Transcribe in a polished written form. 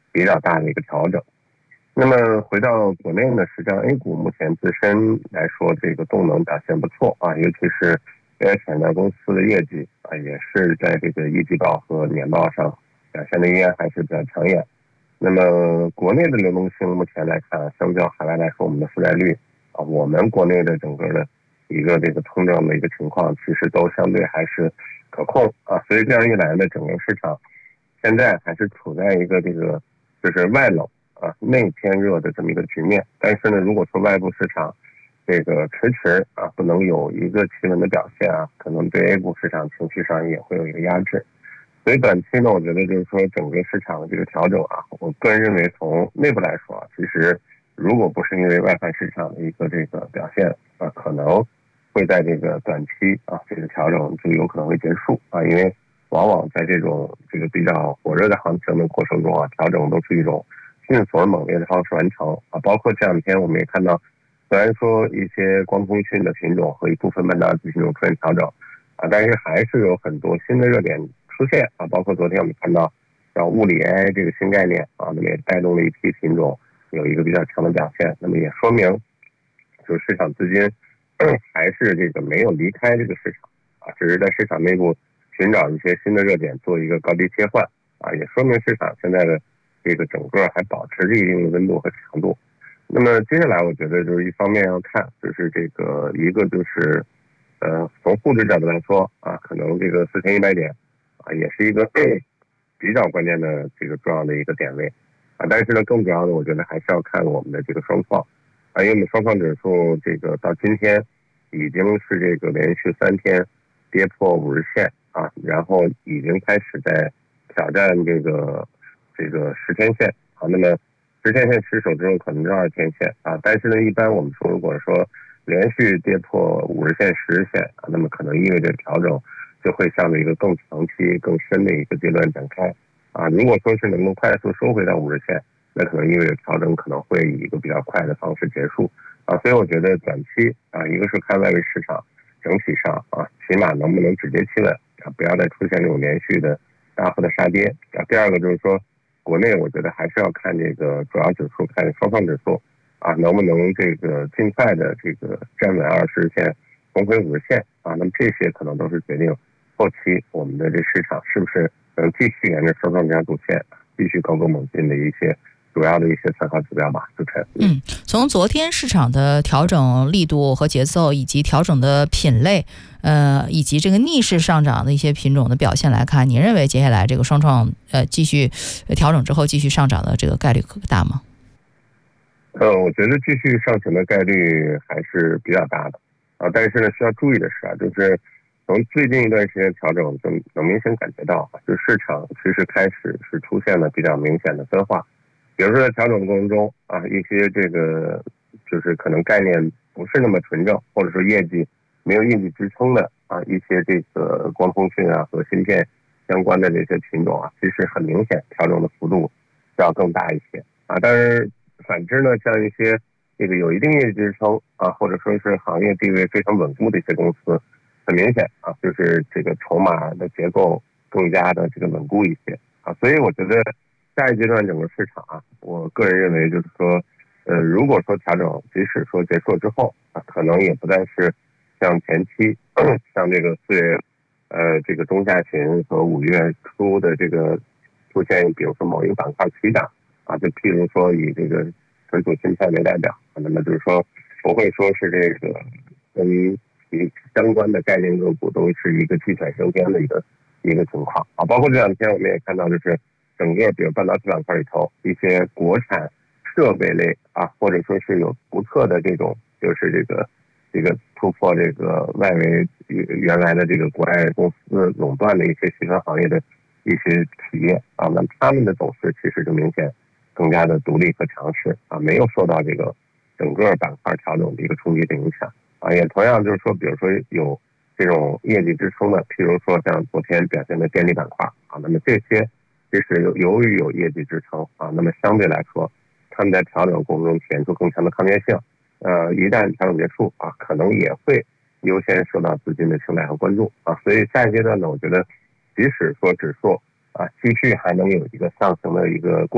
比较大的一个调整。那么回到国内呢，实际上 A 股目前自身来说，这个动能表现不错啊，尤其是潜在公司的业绩啊，也是在这个一季报和年报上表现的依然还是比较抢眼。那么国内的流动性目前来看，相较海外来说，我们的负债率啊，我们国内的整个的一个这个通胀的一个情况，其实都相对还是可控啊。所以这样一来呢，整个市场现在还是处在一个这个就是外冷啊内偏热的这么一个局面。但是呢，如果说外部市场这个迟迟啊不能有一个企稳的表现啊，可能对 A 股市场情绪上也会有一个压制。所以短期呢，我觉得就是说整个市场的这个调整啊，我个人认为从内部来说啊，其实如果不是因为外环市场的一个这个表现啊，可能会在这个短期啊这个调整就有可能会结束啊，因为往往在这种这个比较火热的行情的过程中啊，调整都是一种迅速而猛烈的方式完成啊。包括这两天我们也看到，虽然说一些光通讯的品种和一部分半导体品种出现调整啊，但是还是有很多新的热点出现啊，包括昨天我们看到像物理 AI 这个新概念啊，那么也带动了一批品种有一个比较强的表现，那么也说明就是市场资金还是这个没有离开这个市场啊，只是在市场内部寻找一些新的热点做一个高低切换啊，也说明市场现在的这个整个还保持着一定的温度和强度。那么接下来我觉得就是一方面要看就是这个一个就是从沪指角度来说啊，可能这个4100点啊也是一个比较关键的这个重要的一个点位啊，但是呢更主要的我觉得还是要看我们的这个双创啊，因为我们双创指数这个到今天已经是这个连续3天跌破50线啊，然后已经开始在挑战这个10天线啊，那么10天线失守之后可能是2天线啊，但是呢一般我们说如果说连续跌破50线、10线啊，那么可能意味着调整就会向着一个更长期、更深的一个阶段展开啊。如果说是能够快速收回到50线，那可能意味着调整可能会以一个比较快的方式结束啊。所以我觉得短期啊，一个是看外围市场整体上啊，起码能不能止跌企稳啊，不要再出现这种连续的大幅的杀跌啊。第二个就是说，国内我觉得还是要看这个主要指数，看双创指数啊，能不能这个尽快的这个站稳20线，重回50线啊。那么这些可能都是决定后期我们的这市场是不是能继续沿着双创这条主线继续高歌猛进的一些主要的一些参考指标吧。主持人， 从昨天市场的调整力度和节奏，以及调整的品类，以及这个逆势上涨的一些品种的表现来看，您认为接下来这个双创继续调整之后继续上涨的这个概率可大吗？ 我觉得继续上行的概率还是比较大的啊，但是呢，需要注意的是啊，就是从最近一段时间调整，就能明显感觉到，就市场其实开始是出现了比较明显的分化。比如说在调整的过程中啊，一些这个就是可能概念不是那么纯正，或者说业绩没有业绩支撑的啊，一些这个光通讯啊和芯片相关的这些品种啊，其实很明显调整的幅度要更大一些啊。但是反之呢，像一些这个有一定业绩支撑啊，或者说是行业地位非常稳固的一些公司，很明显啊，就是这个筹码的结构更加的这个稳固一些啊。所以我觉得下一阶段整个市场啊，我个人认为就是说，如果说调整即使说结束之后啊，可能也不再是像前期像这个4月这个中下旬和5月初的这个出现，比如说某一个板块起涨啊，就譬如说以这个纯属芯片为代表，那么就是说不会说是这个跟相关的概念个股都是一个鸡犬升天的一个情况啊。包括这两天我们也看到，就是整个比如半导体板块里头一些国产设备类啊，或者说是有独特的这种就是这个突破这个外围原来的这个国外公司垄断的一些细分行业的一些企业啊，那他们的走势其实就明显更加的独立和强势啊，没有受到这个整个板块调整的一个冲击的影响啊。也同样就是说，比如说有这种业绩支撑的，譬如说像昨天表现的电力板块啊，那么这些其实由于有业绩支撑啊，那么相对来说，他们在调整过程中体现出更强的抗跌性。一旦调整结束啊，可能也会优先受到资金的青睐和关注啊。所以下一阶段呢，我觉得即使说指数啊继续还能有一个上行的一个过